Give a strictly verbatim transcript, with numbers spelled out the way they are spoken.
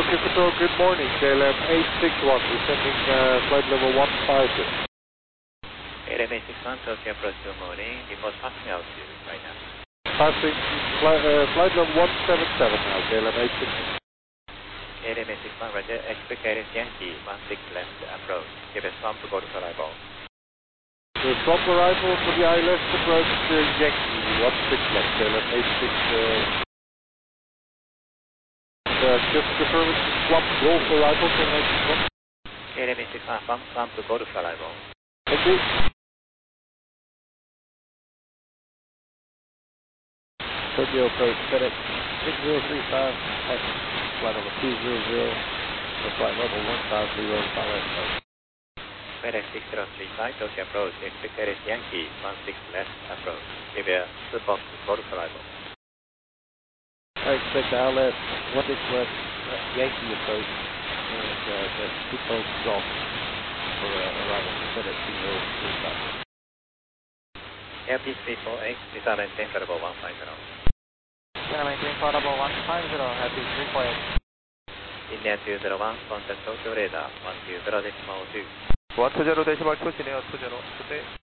Tokyo Control, good morning. K L M eight six one, descending uh, flight level one five zero. K L M eight six one, Tokyo approach, good morning. Report passing altitude right now. Passing flight, uh, flight level one seven seven now, K L M eight six one. K L M eight six one, roger. Expect K L M Yankee one six left approach. Give us one to go to arrival. The from arrival for the I left approach uh, Yankee one six left, K L M eight six. Uh, uh, just confirm it's swap golf arrival, K L M eight six one. K L M eight six one, one one to go to arrival. Thank you. Tokyo approach, FedEx six zero three five, passing flight level two zero zero, for flight level one five zero, follow approach. FedEx six zero three five, Tokyo approach, expect K L M Yankee one six left approach. Give us two box to go to arrival. I expect I L S one six left, uh, Yankee approach, and uh, that's two posts off for uh, arrival for FedEx six zero three five. Airpeace three four eight, please are maintain level one five zero. Can I maintain flight level one five zero, Airpeace three four eight. India two zero one, contact Tokyo radar one two zero decimal two. one two zero decimal two, 진해요, two zero. good day.